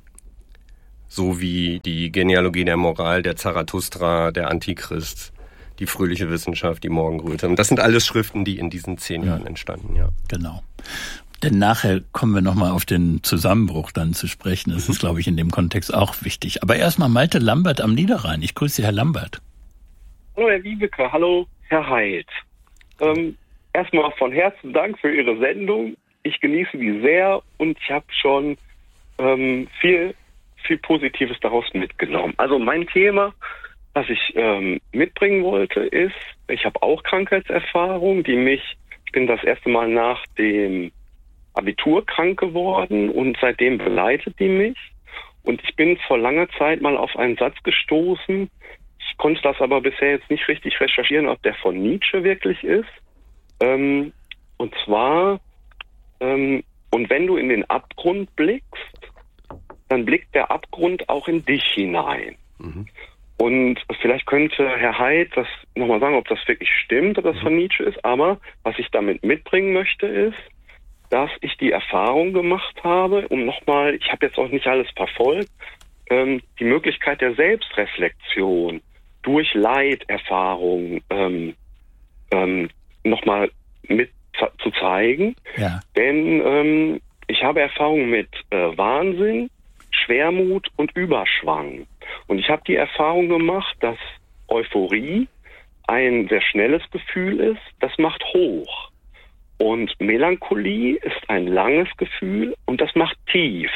So wie die Genealogie der Moral, der Zarathustra, der Antichrist, die fröhliche Wissenschaft, die Morgenröte. Und das sind alles Schriften, die in diesen zehn Jahren entstanden, ja. Genau. Denn nachher kommen wir nochmal auf den Zusammenbruch dann zu sprechen. Das ist, glaube ich, in dem Kontext auch wichtig. Aber erstmal Malte Lambert am Niederrhein. Ich grüße Sie, Herr Lambert. Hallo, Herr Wiebeke. Hallo, Herr Haidt. Ähm, erstmal von Herzen Dank für Ihre Sendung. Ich genieße die sehr und ich habe schon ähm, viel, viel Positives daraus mitgenommen. Also mein Thema, was ich ähm, mitbringen wollte, ist, ich habe auch Krankheitserfahrung, die mich, ich bin das erste Mal nach dem Abitur krank geworden und seitdem begleitet die mich. Und ich bin vor langer Zeit mal auf einen Satz gestoßen. Ich konnte das aber bisher jetzt nicht richtig recherchieren, ob der von Nietzsche wirklich ist. Ähm, und zwar, ähm, und wenn du in den Abgrund blickst, dann blickt der Abgrund auch in dich hinein. Mhm. Und vielleicht könnte Herr Haidt das nochmal sagen, ob das wirklich stimmt, ob das von Nietzsche ist. Aber was ich damit mitbringen möchte, ist, dass ich die Erfahrung gemacht habe, um nochmal, ich habe jetzt auch nicht alles verfolgt, ähm, die Möglichkeit der Selbstreflexion durch Leiterfahrung ähm, ähm, nochmal mit zu zeigen. Ja. Denn ähm, ich habe Erfahrung mit äh, Wahnsinn, Schwermut und Überschwang. Und ich habe die Erfahrung gemacht, dass Euphorie ein sehr schnelles Gefühl ist, das macht hoch. Und Melancholie ist ein langes Gefühl und das macht tief.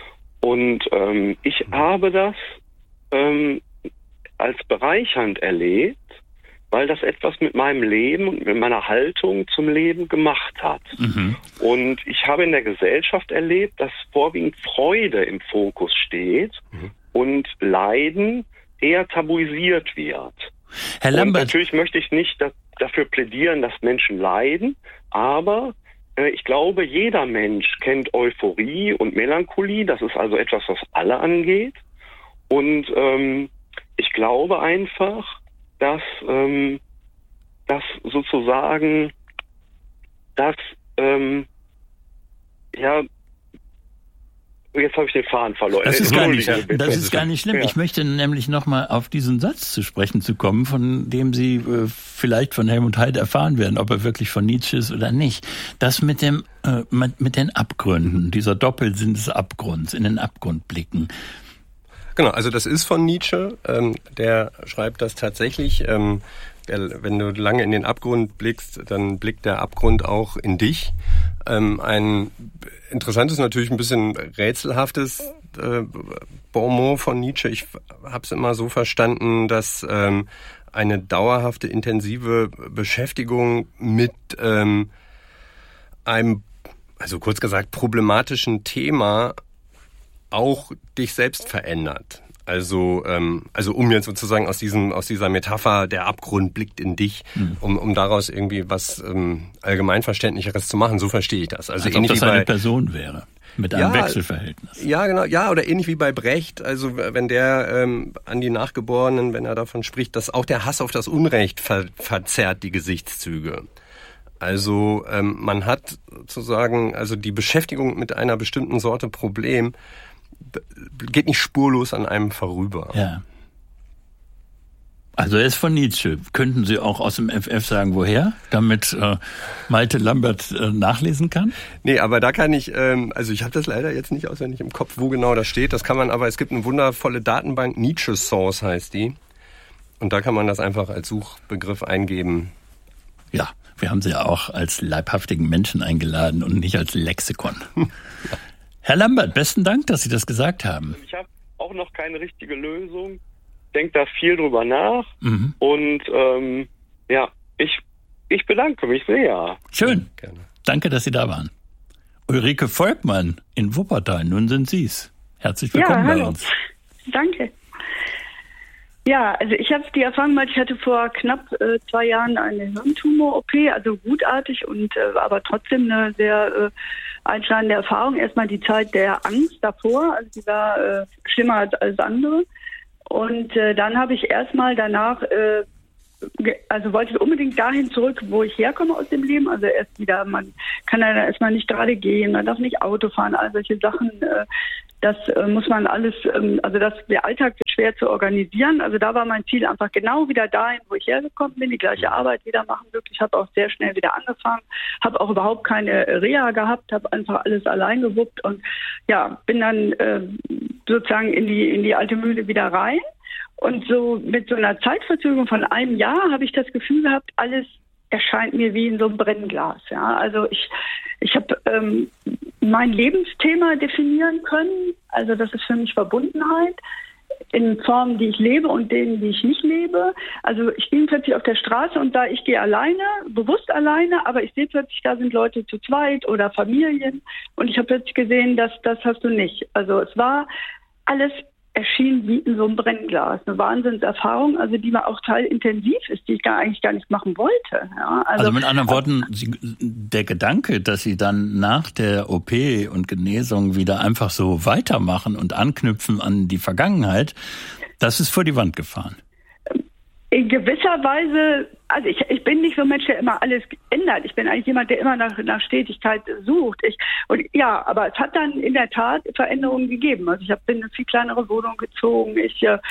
Und ähm, ich habe das ähm, als bereichernd erlebt, weil das etwas mit meinem Leben und mit meiner Haltung zum Leben gemacht hat. Mhm. Und ich habe in der Gesellschaft erlebt, dass vorwiegend Freude im Fokus steht mhm. und Leiden eher tabuisiert wird. Herr Lambert. Und natürlich möchte ich nicht da, dafür plädieren, dass Menschen leiden, aber äh, ich glaube, jeder Mensch kennt Euphorie und Melancholie. Das ist also etwas, was alle angeht. Und ähm, ich glaube einfach, dass, ähm, dass sozusagen, dass, ähm, ja, jetzt habe ich den Faden verloren. Das ist gar nicht, das ist gar nicht schlimm. Ja. Ich möchte nämlich nochmal auf diesen Satz zu sprechen zu kommen, von dem Sie äh, vielleicht von Helmut Haidt erfahren werden, ob er wirklich von Nietzsche ist oder nicht. Das mit dem, äh, mit den Abgründen, dieser Doppelsinn des Abgrunds, in den Abgrund blicken. Genau, also das ist von Nietzsche. Ähm, der schreibt das tatsächlich. Ähm, wenn du lange in den Abgrund blickst, dann blickt der Abgrund auch in dich. Ähm, ein interessantes, natürlich ein bisschen rätselhaftes äh, Bonmot von Nietzsche. Ich habe es immer so verstanden, dass ähm, eine dauerhafte, intensive Beschäftigung mit ähm, einem, also kurz gesagt, problematischen Thema auch dich selbst verändert. Also, ähm, also um jetzt sozusagen aus diesem, aus dieser Metapher, der Abgrund blickt in dich, mhm. um, um daraus irgendwie was ähm, Allgemeinverständlicheres zu machen. So verstehe ich das. Also als ähnlich ob das wie bei, eine Person wäre mit einem ja, Wechselverhältnis. Ja, genau. Ja, oder ähnlich wie bei Brecht. Also wenn der ähm, an die Nachgeborenen, wenn er davon spricht, dass auch der Hass auf das Unrecht ver- verzerrt die Gesichtszüge. Also ähm, man hat sozusagen, also die Beschäftigung mit einer bestimmten Sorte Problem geht nicht spurlos an einem vorüber. Ja. Also er ist von Nietzsche. Könnten Sie auch aus dem F F sagen, woher? Damit äh, Malte Lambert äh, nachlesen kann? Nee, aber da kann ich, ähm, also ich habe das leider jetzt nicht auswendig im Kopf, wo genau das steht. Das kann man aber, es gibt eine wundervolle Datenbank, Nietzsche Source heißt die. Und da kann man das einfach als Suchbegriff eingeben. Ja, wir haben Sie ja auch als leibhaftigen Menschen eingeladen und nicht als Lexikon. Ja. Herr Lambert, besten Dank, dass Sie das gesagt haben. Ich habe auch noch keine richtige Lösung. Denke da viel drüber nach. Mhm. Und ähm, ja, ich, ich bedanke mich sehr. Schön. Gerne. Danke, dass Sie da waren. Ulrike Volkmann in Wuppertal, nun sind Sie's. Herzlich willkommen ja, bei hallo. uns. Danke. Ja, also ich habe die Erfahrung gemacht, ich hatte vor knapp äh, zwei Jahren eine Hirntumor-O P, also gutartig und äh, aber trotzdem eine sehr äh, einschneidende Erfahrung. Erstmal die Zeit der Angst davor, also die war äh, schlimmer als alles andere. Und äh, dann habe ich erstmal danach, äh, ge- also wollte ich unbedingt dahin zurück, wo ich herkomme aus dem Leben. Also erst wieder, man kann ja dann erstmal nicht gerade gehen, man darf nicht Auto fahren, all solche Sachen. Äh, Das äh, muss man alles, ähm, also das, der Alltag wird schwer zu organisieren. Also da war mein Ziel einfach genau wieder dahin, wo ich hergekommen bin, die gleiche Arbeit wieder machen. Wirklich, habe auch sehr schnell wieder angefangen, habe auch überhaupt keine Reha gehabt, habe einfach alles allein gewuppt und ja, bin dann äh, sozusagen in die in die alte Mühle wieder rein. Und so mit so einer Zeitverzögerung von einem Jahr habe ich das Gefühl gehabt, alles erscheint mir wie in so einem Brennglas. Ja, also ich ich habe ähm, mein Lebensthema definieren können. Also das ist für mich Verbundenheit in Formen, die ich lebe und denen, die ich nicht lebe. Also ich bin plötzlich auf der Straße und da ich gehe alleine, bewusst alleine, aber ich sehe plötzlich, da sind Leute zu zweit oder Familien und ich habe plötzlich gesehen, dass das hast du nicht. Also es war alles erschien wie in so einem Brennglas. Eine Wahnsinnserfahrung, also die war auch teilintensiv ist, die ich gar, eigentlich gar nicht machen wollte. Ja, also, also mit anderen Worten, Sie, der Gedanke, dass Sie dann nach der O P und Genesung wieder einfach so weitermachen und anknüpfen an die Vergangenheit, das ist vor die Wand gefahren. In gewisser Weise, also ich, ich bin nicht so ein Mensch, der immer alles ändert. Ich bin eigentlich jemand, der immer nach, nach Stetigkeit sucht. Ich, und ja, aber es hat dann in der Tat Veränderungen gegeben. Also ich hab, bin in eine viel kleinere Wohnung gezogen. Ich äh,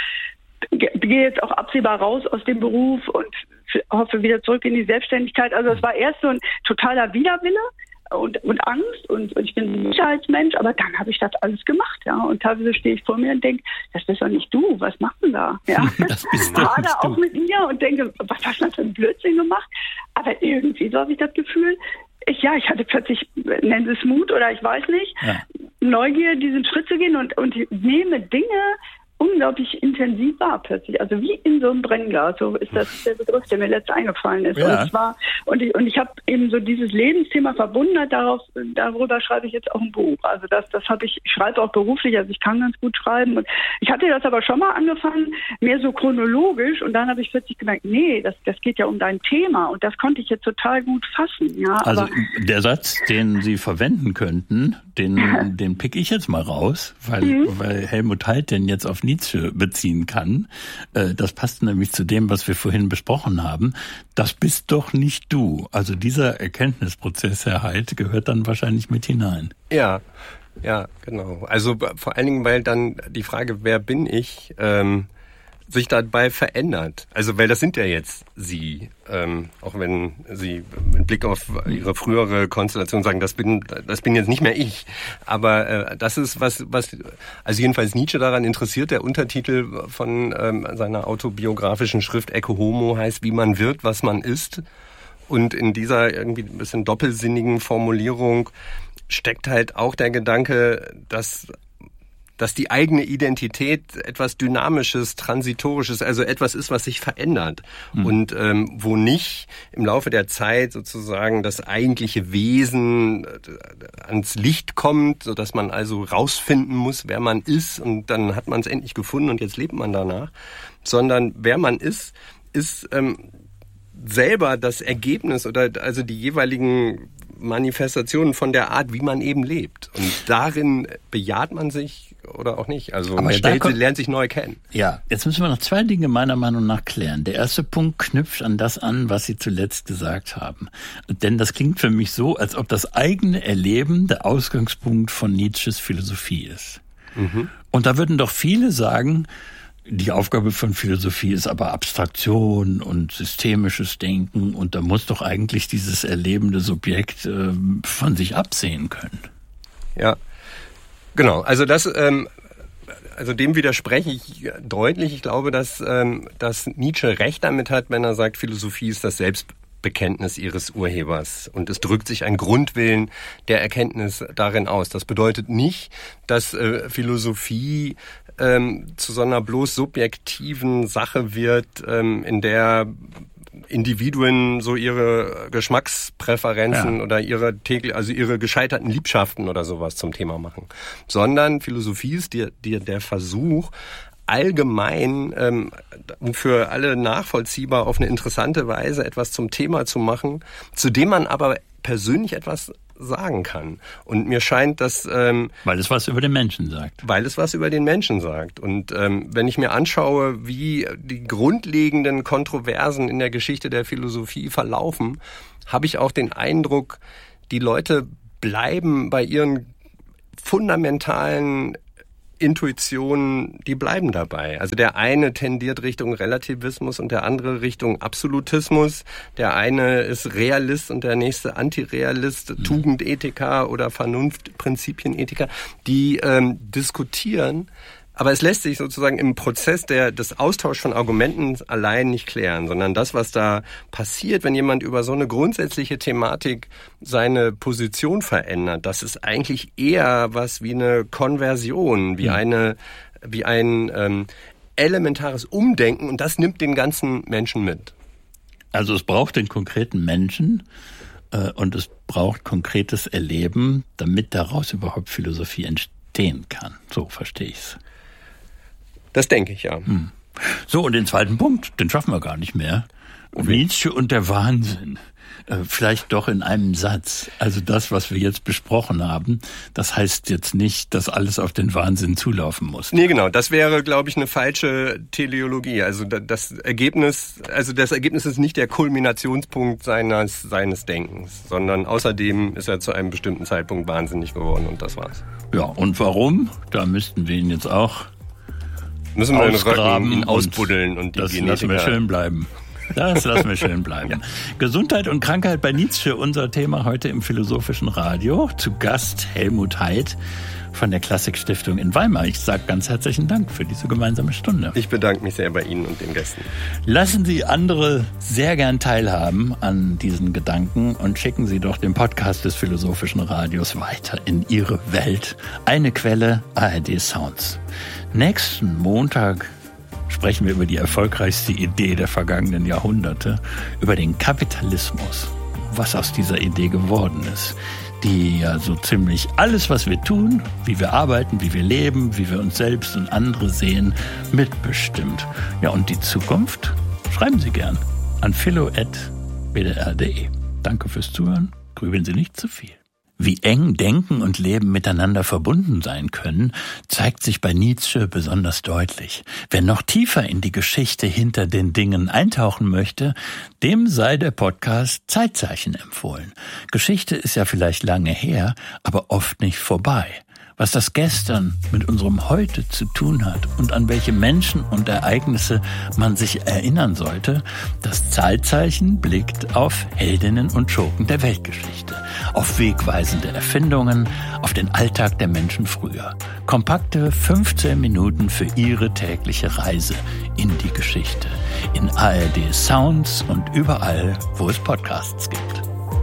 gehe jetzt auch absehbar raus aus dem Beruf und hoffe wieder zurück in die Selbstständigkeit. Also es war erst so ein totaler Widerwille und, und Angst und, und ich bin ein Sicherheitsmensch, aber dann habe ich das alles gemacht, ja. Und teilweise stehe ich vor mir und denke, das bist doch nicht du, was machst du da? Ja. Das bist doch Gerade nicht auch du. mit mir und denke, was hast du denn für einen Blödsinn gemacht? Aber irgendwie so habe ich das Gefühl, ich, ja, ich hatte plötzlich, nennen Sie es Mut oder ich weiß nicht, Ja. Neugier, diesen Schritt zu gehen und, und nehme Dinge unglaublich intensiv wahr plötzlich. Also wie in so einem Brennglas. So ist das der Begriff, der mir letztens eingefallen ist. Ja. Und zwar, und ich, und ich habe eben so dieses Lebensthema verbunden, darauf, darüber schreibe ich jetzt auch ein Buch. Also das, das habe ich, ich schreibe auch beruflich, also ich kann ganz gut schreiben. Und ich hatte das aber schon mal angefangen, mehr so chronologisch, und dann habe ich plötzlich gemerkt, nee, das, das geht ja um dein Thema, und das konnte ich jetzt total gut fassen. Ja, Also aber der Satz, den Sie verwenden könnten, den, den pick ich jetzt mal raus, weil, Mhm. weil Helmut Heidt den jetzt auf Nietzsche beziehen kann. Äh, Das passt nämlich zu dem, was wir vorhin besprochen haben. Das bist doch nicht du. Also dieser Erkenntnisprozess, Herr Heidt, gehört dann wahrscheinlich mit hinein. Ja, ja, genau. Also vor allen Dingen, weil dann die Frage, wer bin ich, ähm, sich dabei verändert. Also, weil das sind ja jetzt Sie, ähm, auch wenn Sie mit Blick auf Ihre frühere Konstellation sagen, das bin, das bin jetzt nicht mehr ich. Aber äh, das ist was, was, also jedenfalls Nietzsche daran interessiert. Der Untertitel von ähm, seiner autobiografischen Schrift Ecce Homo heißt, wie man wird, was man ist. Und in dieser irgendwie ein bisschen doppelsinnigen Formulierung steckt halt auch der Gedanke, dass dass die eigene Identität etwas Dynamisches, Transitorisches, also etwas ist, was sich verändert. Mhm. Und ähm, wo nicht im Laufe der Zeit sozusagen das eigentliche Wesen ans Licht kommt, sodass man also rausfinden muss, wer man ist, und dann hat man es endlich gefunden und jetzt lebt man danach. Sondern wer man ist, ist ähm, selber das Ergebnis oder also die jeweiligen Manifestationen von der Art, wie man eben lebt. Und darin bejaht man sich oder auch nicht. Also Aber man da stellt, kommt- lernt sich neu kennen. Ja, jetzt müssen wir noch zwei Dinge meiner Meinung nach klären. Der erste Punkt knüpft an das an, was Sie zuletzt gesagt haben. Denn das klingt für mich so, als ob das eigene Erleben der Ausgangspunkt von Nietzsches Philosophie ist. Mhm. Und da würden doch viele sagen, die Aufgabe von Philosophie ist aber Abstraktion und systemisches Denken, und da muss doch eigentlich dieses erlebende Subjekt äh, von sich absehen können. Ja, genau. Also das, ähm, also dem widerspreche ich deutlich. Ich glaube, dass, ähm, dass Nietzsche recht damit hat, wenn er sagt, Philosophie ist das Selbstbekenntnis ihres Urhebers, und es drückt sich ein Grundwillen der Erkenntnis darin aus. Das bedeutet nicht, dass äh, Philosophie ähm, zu so einer bloß subjektiven Sache wird, ähm, in der Individuen so ihre Geschmackspräferenzen ja. oder ihre täglich, also ihre gescheiterten Liebschaften oder sowas zum Thema machen. Sondern Philosophie ist die, die, der Versuch, allgemein ähm, für alle nachvollziehbar auf eine interessante Weise etwas zum Thema zu machen, zu dem man aber persönlich etwas sagen kann. Und mir scheint, dass... Ähm, weil es was über den Menschen sagt. Weil es was über den Menschen sagt. Und ähm, wenn ich mir anschaue, wie die grundlegenden Kontroversen in der Geschichte der Philosophie verlaufen, habe ich auch den Eindruck, die Leute bleiben bei ihren fundamentalen Intuitionen, die bleiben dabei. Also der eine tendiert Richtung Relativismus und der andere Richtung Absolutismus. Der eine ist Realist und der nächste Antirealist, mhm. Tugendethiker oder Vernunftprinzipienethiker. Die ähm, diskutieren, aber es lässt sich sozusagen im Prozess der, des Austauschs von Argumenten allein nicht klären, sondern das, was da passiert, wenn jemand über so eine grundsätzliche Thematik seine Position verändert, das ist eigentlich eher was wie eine Konversion, wie eine, wie ein ähm, elementares Umdenken, und das nimmt den ganzen Menschen mit. Also es braucht den konkreten Menschen äh, und es braucht konkretes Erleben, damit daraus überhaupt Philosophie entstehen kann. So verstehe ich's. Das denke ich, ja. Hm. So, und den zweiten Punkt, den schaffen wir gar nicht mehr. Okay. Nietzsche und der Wahnsinn. Äh, vielleicht doch in einem Satz. Also das, was wir jetzt besprochen haben, das heißt jetzt nicht, dass alles auf den Wahnsinn zulaufen muss. Nee, genau. Das wäre, glaube ich, eine falsche Teleologie. Also das Ergebnis, also das Ergebnis ist nicht der Kulminationspunkt seines, seines Denkens, sondern außerdem ist er zu einem bestimmten Zeitpunkt wahnsinnig geworden, und das war's. Ja, und warum? Da müssten wir ihn jetzt auch Müssen wir den Röcken, ihn ausbuddeln und die das Genetiker. lassen wir schön bleiben. Das lassen wir schön bleiben. Ja. Gesundheit und Krankheit bei Nietzsche, unser Thema heute im Philosophischen Radio. Zu Gast Helmut Haid von der Klassikstiftung in Weimar. Ich sage ganz herzlichen Dank für diese gemeinsame Stunde. Ich bedanke mich sehr bei Ihnen und den Gästen. Lassen Sie andere sehr gern teilhaben an diesen Gedanken und schicken Sie doch den Podcast des Philosophischen Radios weiter in Ihre Welt. Eine Quelle, A R D Sounds. Nächsten Montag sprechen wir über die erfolgreichste Idee der vergangenen Jahrhunderte, über den Kapitalismus, was aus dieser Idee geworden ist, die ja so ziemlich alles, was wir tun, wie wir arbeiten, wie wir leben, wie wir uns selbst und andere sehen, mitbestimmt. Ja, und die Zukunft? Schreiben Sie gern an philo at b d r punkt d e. Danke fürs Zuhören, grübeln Sie nicht zu viel. Wie eng Denken und Leben miteinander verbunden sein können, zeigt sich bei Nietzsche besonders deutlich. Wer noch tiefer in die Geschichte hinter den Dingen eintauchen möchte, dem sei der Podcast Zeitzeichen empfohlen. Geschichte ist ja vielleicht lange her, aber oft nicht vorbei. Was das Gestern mit unserem Heute zu tun hat und an welche Menschen und Ereignisse man sich erinnern sollte, das Zeitzeichen blickt auf Heldinnen und Schurken der Weltgeschichte, auf wegweisende Erfindungen, auf den Alltag der Menschen früher. Kompakte fünfzehn Minuten für Ihre tägliche Reise in die Geschichte. In A R D Sounds und überall, wo es Podcasts gibt.